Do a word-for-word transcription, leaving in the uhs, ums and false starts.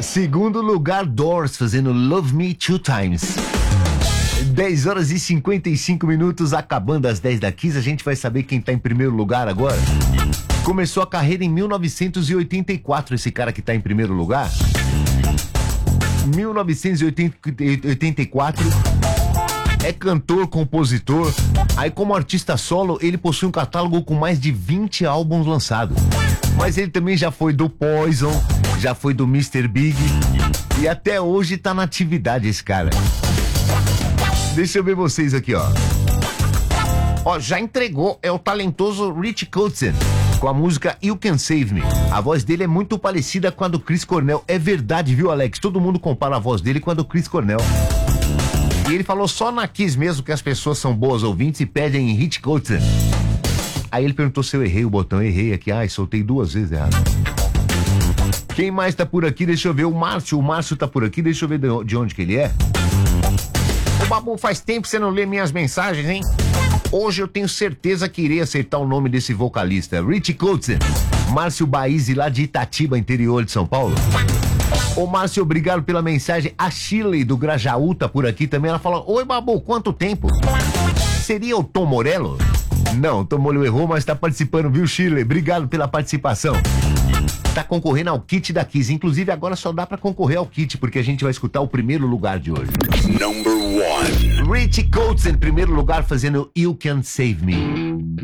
Segundo lugar, Doors, fazendo Love Me Two Times. dez horas e cinquenta e cinco minutos, acabando às dez da quinze, a gente vai saber quem tá em primeiro lugar agora. Começou a carreira em mil novecentos e oitenta e quatro, esse cara que tá em primeiro lugar. mil novecentos e oitenta e quatro, é cantor, compositor. Aí, como artista solo, ele possui um catálogo com mais de vinte álbuns lançados. Mas ele também já foi do Poison, já foi do mister Big, e até hoje tá na atividade esse cara. Deixa eu ver vocês aqui, ó. Ó, já entregou, é o talentoso Rich Kotzen, com a música You Can Save Me. A voz dele é muito parecida com a do Chris Cornell. É verdade, viu, Alex? Todo mundo compara a voz dele com a do Chris Cornell. E ele falou só na Kiss mesmo que as pessoas são boas ouvintes e pedem Rich Kotzen. Aí ele perguntou se eu errei o botão. Errei aqui. Ai, soltei duas vezes errado. Quem mais tá por aqui? Deixa eu ver. O Márcio. O Márcio tá por aqui. Deixa eu ver de onde que ele é. Ô, Babu, faz tempo que você não lê minhas mensagens, hein? Hoje eu tenho certeza que irei acertar o nome desse vocalista. Rich Kotzen. Márcio Baízi, lá de Itatiba, interior de São Paulo. Ô, Márcio, obrigado pela mensagem. A Shirley do Grajaú tá por aqui também. Ela fala: oi, Babu, quanto tempo? Seria o Tom Morello? Não, o Tom Morello errou, mas tá participando, viu, Shirley? Obrigado pela participação. Tá concorrendo ao kit da Kiss. Inclusive, agora só dá pra concorrer ao kit, porque a gente vai escutar o primeiro lugar de hoje. Number one. Rich Kotzen, primeiro lugar, fazendo You Can Save Me.